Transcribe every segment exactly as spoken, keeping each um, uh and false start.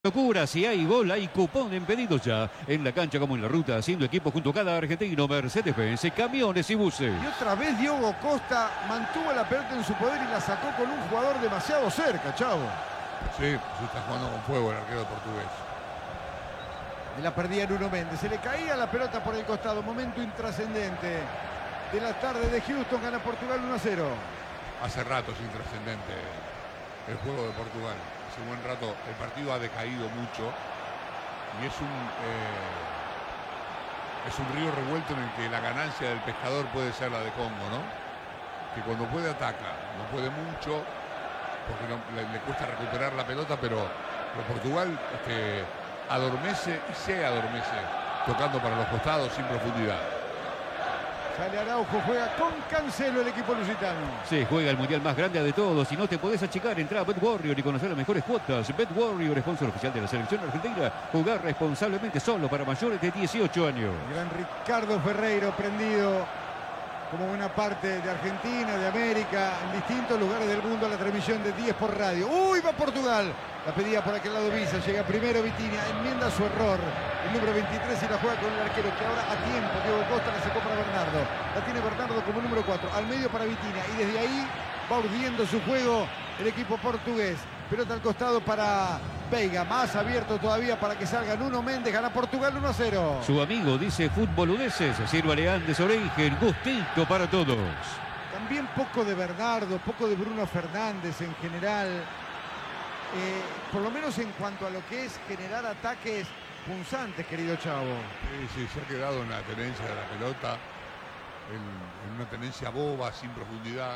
Locura, si hay gol, hay cupón en pedidos ya. En la cancha como en la ruta, haciendo equipo junto a cada argentino, Mercedes-Benz, camiones y buses. Y otra vez Diogo Costa mantuvo la pelota en su poder y la sacó con un jugador demasiado cerca, Chavo. Sí, se está jugando con fuego el arquero portugués. Y la perdía Nuno Méndez. Se le caía la pelota por el costado. Momento intrascendente de la tarde de Houston. Gana Portugal uno a cero. Hace rato es intrascendente el juego de Portugal. Hace un buen rato el partido ha decaído mucho y es un eh, es un río revuelto en el que la ganancia del pescador puede ser la de Congo, ¿no? Que cuando puede ataca, no puede mucho porque no, le, le cuesta recuperar la pelota, pero, pero Portugal este, adormece y se adormece tocando para los costados sin profundidad. Sale Araujo, juega con Cancelo el equipo lusitano. Se juega el mundial más grande de todos. Si no te podés achicar, entra a Bet Warrior y conocer las mejores cuotas. Bet Warrior, sponsor oficial de la selección argentina. Jugar responsablemente solo para mayores de dieciocho años. Gran Ricardo Ferreiro, prendido como buena parte de Argentina, de América, en distintos lugares del mundo, a la transmisión de diez por radio. ¡Uy, va Portugal! La pedía por aquel lado Visa, llega primero Vitinha, enmienda su error. El número veintitrés y la juega con el arquero que ahora a tiempo, Diego Costa la sacó para Bernardo. La tiene Bernardo como número cuatro, al medio para Vitinha y desde ahí va urdiendo su juego el equipo portugués. Pelota al costado para Veiga, más abierto todavía para que salga Nuno Méndez, gana Portugal uno a cero. Su amigo dice futboludeses, sírvale Andes Origen, gustito para todos. También poco de Bernardo, poco de Bruno Fernández en general. Eh, por lo menos en cuanto a lo que es generar ataques punzantes, querido Chavo. Sí, sí, se ha quedado en la tenencia de la pelota, en, en una tenencia boba, sin profundidad.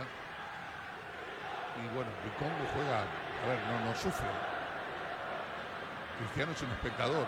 Y bueno, el Congo juega, a ver, no, no sufre. Cristiano es un espectador.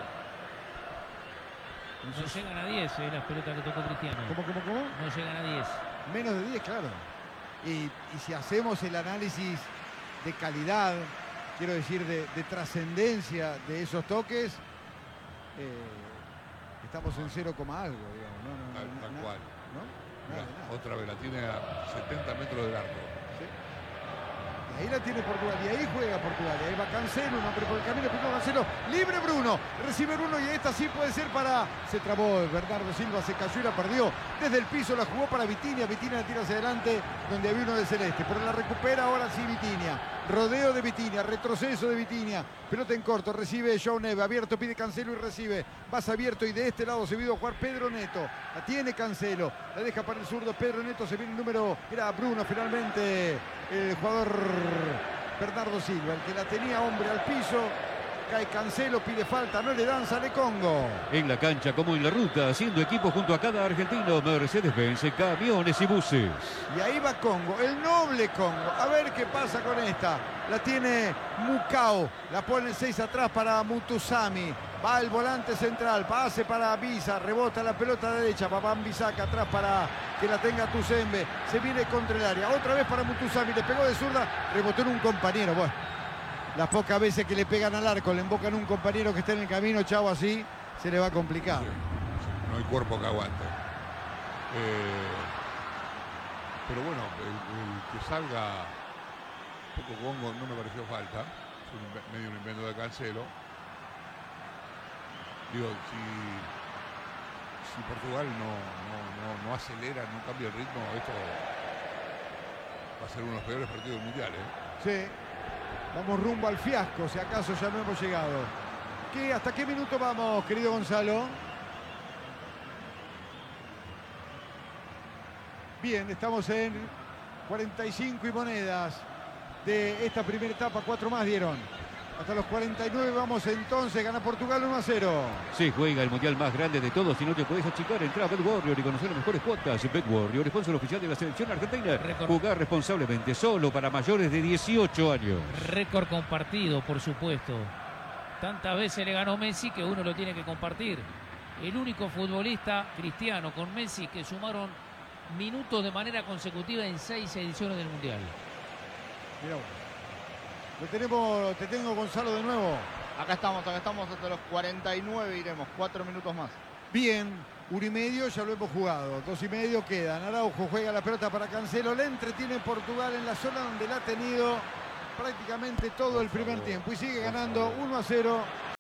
No llegan a diez eh, las pelotas que tocó Cristiano. ¿Cómo, cómo, cómo? No llegan a diez. Menos de diez, claro. Y, y si hacemos el análisis de calidad, quiero decir, de, de trascendencia de esos toques, eh, estamos en cero, algo, digamos. No, no, Tal, no, tal nada, cual. ¿no? Nada, Mirá, nada. otra vez la tiene a setenta metros del arco. Sí. Y ahí la tiene Portugal, y ahí juega Portugal, y ahí va Cancelo, un hombre por el camino, primero Cancelo, libre Bruno, recibe Bruno y esta sí puede ser para... Se trabó Bernardo Silva, se cayó y la perdió, desde el piso la jugó para Vitinha, Vitinha la tira hacia adelante, donde había uno de celeste, pero la recupera ahora sí Vitinha, rodeo de Vitinha, retroceso de Vitinha, pelota en corto, recibe João Neves, abierto, pide Cancelo y recibe, pasa abierto y de este lado se vio jugar Pedro Neto, la tiene Cancelo, la deja para el zurdo Pedro Neto, se viene el número, era Bruno finalmente, el jugador Bernardo Silva, el que la tenía hombre al piso, cae Cancelo, pide falta, no le dan, sale Congo. En la cancha como en la ruta, haciendo equipo junto a cada argentino, Mercedes-Benz, camiones y buses. Y ahí va Congo, el noble Congo. A ver qué pasa con esta. La tiene Mukau, la pone seis atrás para Mutusami. Va el volante central, pase para Visa, rebota la pelota derecha, va Wan-Bissaka atrás para que la tenga Tuzembe. Se viene contra el área, otra vez para Mutusami, le pegó de zurda, rebotó en un compañero. Bueno, las pocas veces que le pegan al arco, le embocan un compañero que está en el camino, Chavo, así se le va a complicar. Sí, no hay cuerpo que aguante. Eh, pero bueno, el, el que salga un poco Congo no me pareció falta. Es un, medio un invento de Cancelo. Digo, si, si Portugal no, no, no, no acelera, no cambia el ritmo, esto va a ser uno de los peores partidos del Mundial, ¿eh? Sí. Vamos rumbo al fiasco, si acaso ya no hemos llegado. ¿Qué, ¿Hasta qué minuto vamos, querido Gonzalo? Bien, estamos en cuarenta y cinco y monedas de esta primera etapa. Cuatro más dieron. Hasta los cuarenta y nueve vamos entonces. Gana Portugal uno a cero. Se juega el mundial más grande de todos. Si no te podés achicar, entra a Bet Warrior y conocer las mejores cuotas. Bet Warrior, sponsor oficial de la selección argentina. Récord. Jugar responsablemente, solo para mayores de dieciocho años. Récord compartido, por supuesto. Tantas veces le ganó Messi que uno lo tiene que compartir. El único futbolista cristiano con Messi que sumaron minutos de manera consecutiva en seis ediciones del Mundial. Mirá vos. Lo tenemos, te tengo, Gonzalo, de nuevo. Acá estamos, acá estamos hasta los cuarenta y nueve iremos, cuatro minutos más. Bien, uno y medio ya lo hemos jugado, dos y medio quedan. Araujo juega la pelota para Cancelo, le entretiene Portugal en la zona donde la ha tenido prácticamente todo el primer tiempo y sigue ganando uno a cero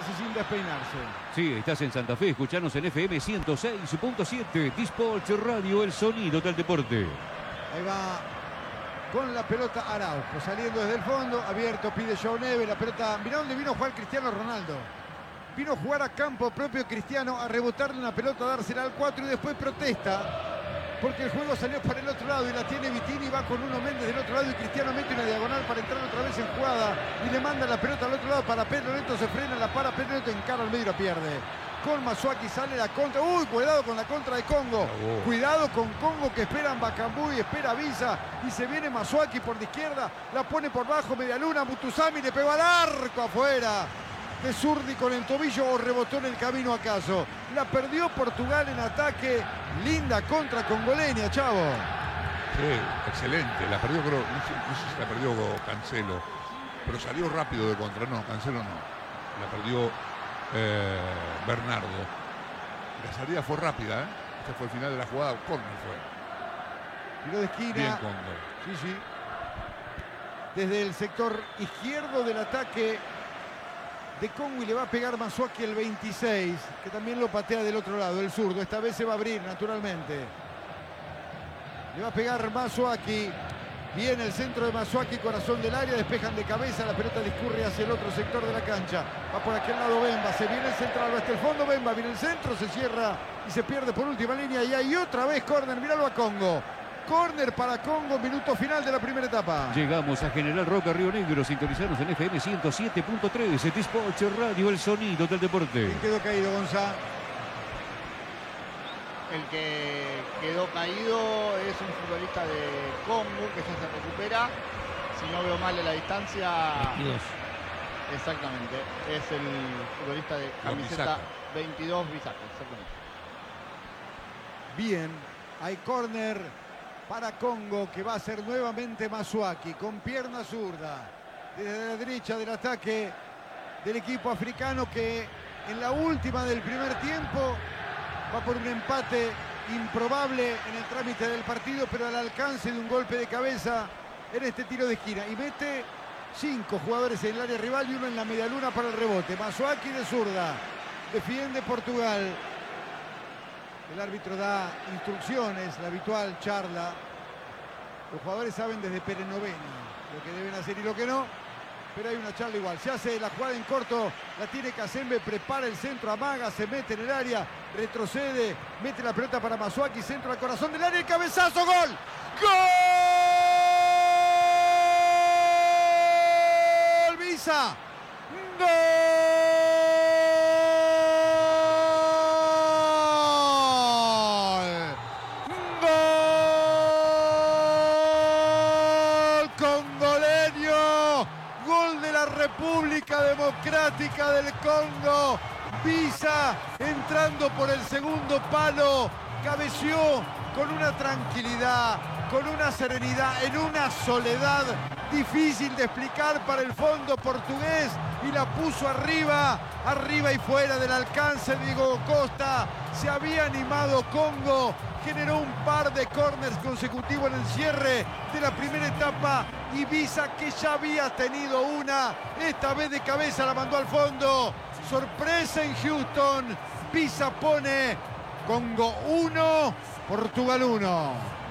casi sin despeinarse. Sí, estás en Santa Fe, escuchanos en F M ciento seis punto siete, Disport Radio, el sonido del deporte. Ahí va con la pelota Araujo, saliendo desde el fondo, abierto, pide João Neves, la pelota, mirá dónde vino a jugar Cristiano Ronaldo. Vino a jugar a campo propio Cristiano, a rebotarle una pelota, a dársela al cuatro y después protesta porque el juego salió para el otro lado y la tiene Vitini, va con uno Méndez del otro lado y Cristiano mete una diagonal para entrar otra vez en jugada y le manda la pelota al otro lado para Pedro Neto, se frena, la para Pedro Neto, encara al medio y la pierde. Con Masuaki sale la contra, uy, cuidado con la contra de Congo, Oh. cuidado con Congo que esperan Bacambú y espera Visa y se viene Masuaki por la izquierda, la pone por bajo, media luna, Mutusami le pegó al arco afuera. De Zurdi con el tobillo o rebotó en el camino acaso. La perdió Portugal en ataque. Linda contra congoleña, Chavo. Sí, excelente. La perdió, creo, no sé, no sé si la perdió Cancelo, pero salió rápido de contra. No, Cancelo no. La perdió eh, Bernardo. La salida fue rápida, ¿eh? Este fue el final de la jugada. Córner fue. Tiro de esquina. Bien, Congo. Sí, sí. Desde el sector izquierdo del ataque de Congo y le va a pegar Masuaki el veintiséis, que también lo patea del otro lado, el zurdo. Esta vez se va a abrir naturalmente. Le va a pegar Masuaki. Viene el centro de Masuaki, corazón del área, despejan de cabeza, la pelota discurre hacia el otro sector de la cancha. Va por aquel lado Bemba, se viene el central, va hasta el fondo Bemba, viene el centro, se cierra y se pierde por última línea. Y hay otra vez córner, míralo a Congo. Córner para Congo, minuto final de la primera etapa. Llegamos a General Roca, Río Negro, sintonizanos en F M ciento siete punto tres, Disport Radio, el sonido del deporte. ¿Quién quedó caído, Gonzalo? El que quedó caído es un futbolista de Congo que ya se recupera. Si no veo mal en la distancia, veintidós. exactamente, es el futbolista de camiseta veintidós, Bisaca, exactamente. Bien, hay córner para Congo que va a ser nuevamente Masuaki con pierna zurda desde la derecha del ataque del equipo africano que en la última del primer tiempo va por un empate improbable en el trámite del partido, pero al alcance de un golpe de cabeza en este tiro de esquina y mete cinco jugadores en el área rival y uno en la medialuna para el rebote. Masuaki de zurda, defiende Portugal. El árbitro da instrucciones, la habitual charla. Los jugadores saben desde Perenovena lo que deben hacer y lo que no, pero hay una charla igual. Se hace la jugada en corto, la tiene Kazembe, prepara el centro, amaga, se mete en el área, retrocede, mete la pelota para Masuaki, centro al corazón del área, el cabezazo, gol. ¡Gol! Visa. ¡Gol! República Democrática del Congo. Visa entrando por el segundo palo. Cabeció con una tranquilidad, con una serenidad, en una soledad difícil de explicar para el fondo portugués y la puso arriba, arriba y fuera del alcance de Diego Costa. Se había animado Congo, generó un par de corners consecutivos en el cierre de la primera etapa y Visa, que ya había tenido una, esta vez de cabeza la mandó al fondo. Sorpresa en Houston. Visa pone Congo uno, Portugal uno.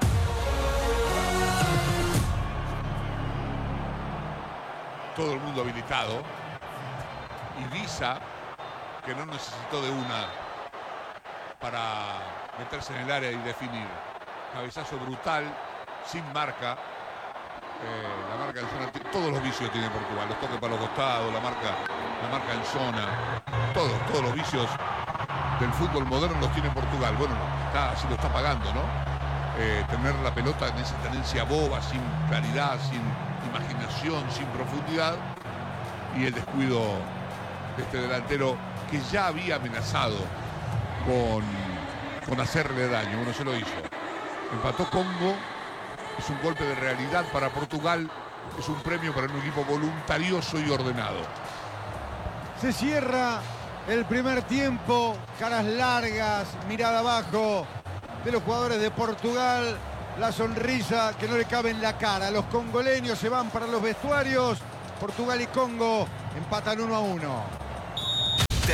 Todo el mundo habilitado. Y Visa, que no necesitó de una para meterse en el área y definir. Cabezazo brutal, sin marca. Eh, la marca en zona, todos los vicios tiene Portugal, los toques para los costados, la marca, la marca en zona, todos, todos los vicios del fútbol moderno los tiene Portugal. Bueno, está, así lo está pagando, ¿no? Eh, tener la pelota en esa tenencia boba, sin claridad, sin imaginación, sin profundidad, y el descuido de este delantero que ya había amenazado con, con hacerle daño. Bueno, se lo hizo. Empató Congo. Es un golpe de realidad para Portugal. Es un premio para un equipo voluntarioso y ordenado. Se cierra el primer tiempo. Caras largas, mirada abajo de los jugadores de Portugal. La sonrisa que no le cabe en la cara. Los congoleños se van para los vestuarios. Portugal y Congo empatan uno a uno.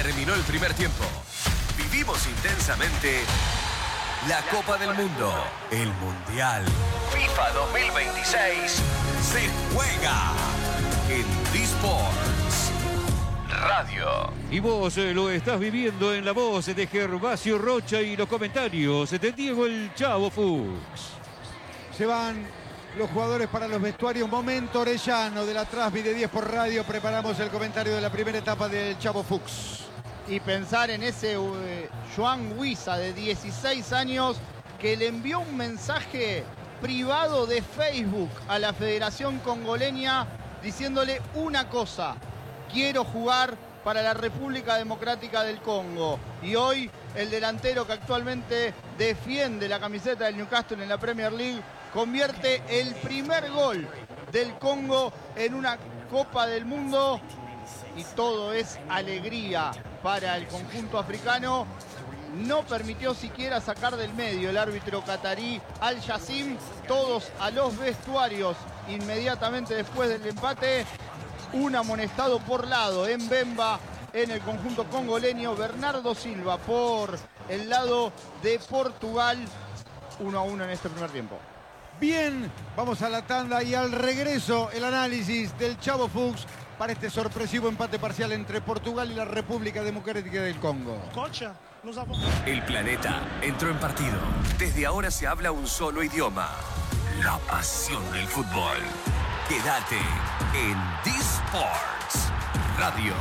Terminó el primer tiempo. Vivimos intensamente la Copa del Mundo. El Mundial FIFA dos mil veintiséis se juega en D-Sports Radio. Y vos eh, lo estás viviendo en la voz de Gervasio Rocha y los comentarios de Diego el Chavo Fuchs. Se van los jugadores para los vestuarios. Momento Orellano de la Transmi de diez por Radio. Preparamos el comentario de la primera etapa del Chavo Fuchs. Y pensar en ese uh, Joan Huiza de dieciséis años que le envió un mensaje privado de Facebook a la Federación Congoleña diciéndole una cosa: quiero jugar para la República Democrática del Congo. Y hoy el delantero que actualmente defiende la camiseta del Newcastle en la Premier League convierte el primer gol del Congo en una Copa del Mundo y todo es alegría para el conjunto africano. No permitió siquiera sacar del medio el árbitro catarí Al Yassim. Todos a los vestuarios inmediatamente después del empate. Un amonestado por lado en Bemba en el conjunto congoleño. Bernardo Silva por el lado de Portugal. uno a uno en este primer tiempo. Bien, vamos a la tanda y al regreso el análisis del Chavo Fuchs para este sorpresivo empate parcial entre Portugal y la República Democrática del Congo. El planeta entró en partido. Desde ahora se habla un solo idioma: la pasión del fútbol. Quédate en D-Sports Radio.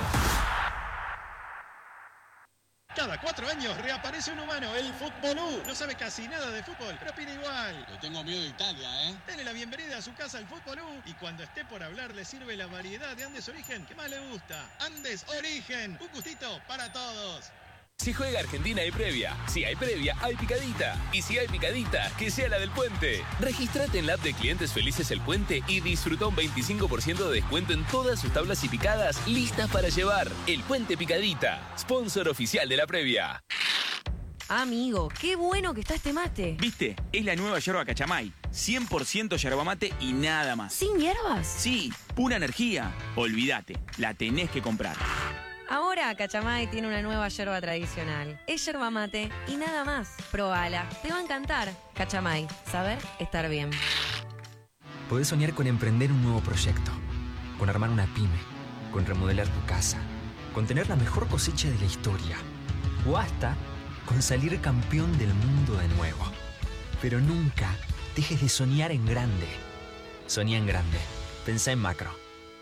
Cada cuatro años reaparece un humano, el Futbolú. No sabe casi nada de fútbol, pero opina igual. Le tengo miedo de Italia, ¿eh? Dele la bienvenida a su casa al Futbolú y cuando esté por hablar le sirve la variedad de Andes Origen que más le gusta. Andes Origen, un gustito para todos. Si juega Argentina hay previa, si hay previa hay picadita y si hay picadita, que sea la del Puente. Regístrate en la app de Clientes Felices El Puente y disfruta un veinticinco por ciento de descuento en todas sus tablas y picadas listas para llevar. El Puente Picadita, sponsor oficial de la previa. Amigo, qué bueno que está este mate. ¿Viste? Es la nueva yerba Cachamay. cien por ciento yerba mate y nada más. ¿Sin hierbas? Sí, pura energía. Olvídate, la tenés que comprar. Ahora Cachamay tiene una nueva yerba tradicional. Es yerba mate y nada más. Probala, te va a encantar. Cachamay, saber estar bien. Podés soñar con emprender un nuevo proyecto, con armar una pyme, con remodelar tu casa, con tener la mejor cosecha de la historia o hasta con salir campeón del mundo de nuevo. Pero nunca dejes de soñar en grande. Soñá en grande. Pensá en macro.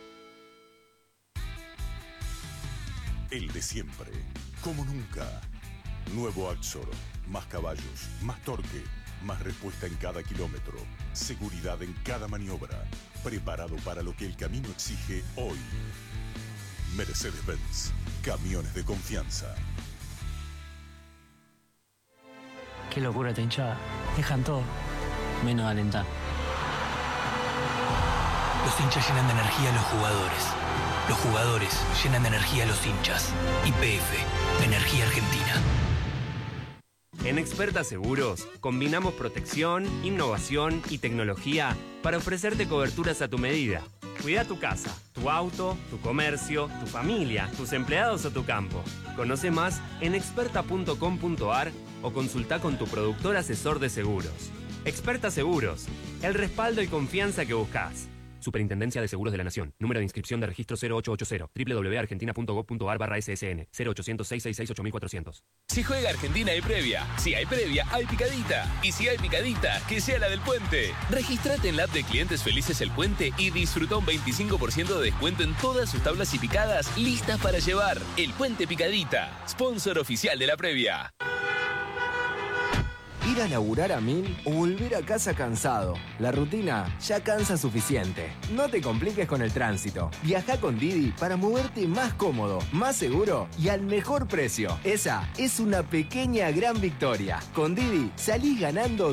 El de siempre, como nunca. Nuevo Axor, más caballos, más torque, más respuesta en cada kilómetro, seguridad en cada maniobra, preparado para lo que el camino exige hoy. Mercedes-Benz, camiones de confianza. Qué locura esta hinchada. Dejan todo, menos alentar. Los hinchas llenan de energía a los jugadores. Los jugadores llenan de energía a los hinchas. Y P F, Energía Argentina. En Experta Seguros, combinamos protección, innovación y tecnología para ofrecerte coberturas a tu medida. Cuida tu casa, tu auto, tu comercio, tu familia, tus empleados o tu campo. Conoce más en experta punto com punto a r o consulta con tu productor asesor de seguros. Experta Seguros, el respaldo y confianza que buscas. Superintendencia de Seguros de la Nación. Número de inscripción de registro cero ocho ocho cero. doble u doble u doble u punto argentina punto gob punto a r barra S S N. cero ochocientos, seiscientos sesenta y seis, ocho mil cuatrocientos. Si juega Argentina hay previa, si hay previa hay picadita y si hay picadita, que sea la del Puente. Regístrate en la app de Clientes Felices El Puente y disfruta un veinticinco por ciento de descuento en todas sus tablas y picadas listas para llevar. El Puente Picadita, sponsor oficial de la previa. Ir a laburar a mil o volver a casa cansado. La rutina ya cansa suficiente. No te compliques con el tránsito. Viaja con Didi para moverte más cómodo, más seguro y al mejor precio. Esa es una pequeña gran victoria. Con Didi salís ganando